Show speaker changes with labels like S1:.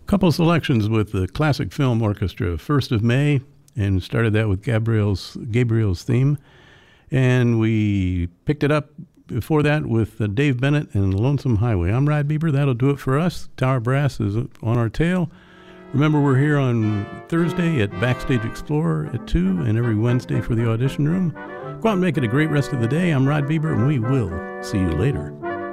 S1: Couple selections with the Classic Film Orchestra, 1st of May, and started that with Gabriel's theme. And we picked it up before that with Dave Bennett and Lonesome Highway. I'm Rod Bieber. That'll do it for us. Tower Brass is on our tail. Remember, we're here on Thursday at Backstage Explorer at 2 and every Wednesday for the Audition Room. Go out and make it a great rest of the day. I'm Rod Bieber, and we will see you later.